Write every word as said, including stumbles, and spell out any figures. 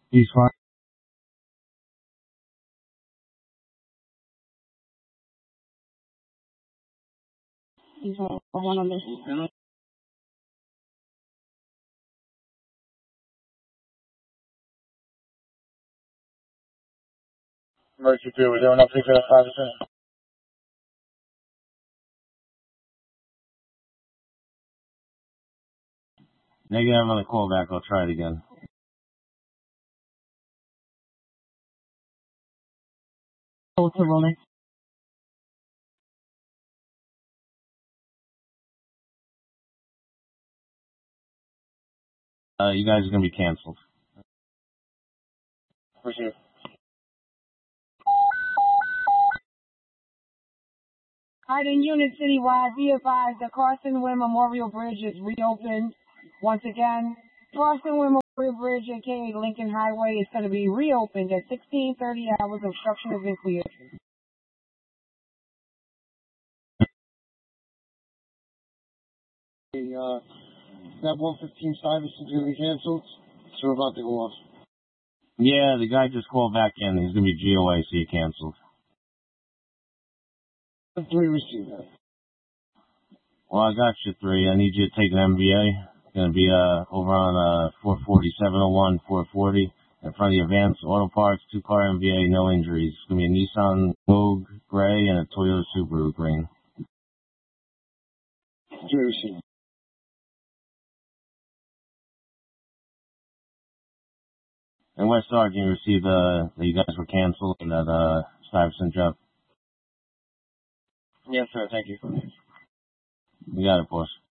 He's fine. He's on one on this. Emergency two, we're doing nothing for the five percent. Negative on the call back, I'll try it again. Oh, to rolling. Uh, you guys are gonna be canceled. Appreciate it. All right, in unit citywide, be advised the Carson Wynn Memorial Bridge is reopened once again. Carson Wynn Memorial Bridge, aka Lincoln Highway, is going to be reopened at sixteen thirty hours. Obstruction has been cleared. The, uh, that one fifteen service is going to be canceled, so we're about to go off. Yeah, the guy just called back in. He's gonna be G O A, so you canceled. Three received that. Well, I got you three. I need you to take an M V A. It's gonna be uh over on uh four forty, seven oh one, four forty in front of the Advanced Auto Parts. Two car M V A, no injuries. It's gonna be a Nissan Vogue gray and a Toyota Subaru green. Three received. And West Sergeant, you received uh that you guys were canceled and that uh Stuyvesant job. Yes, sir. Thank you. You got it, boss.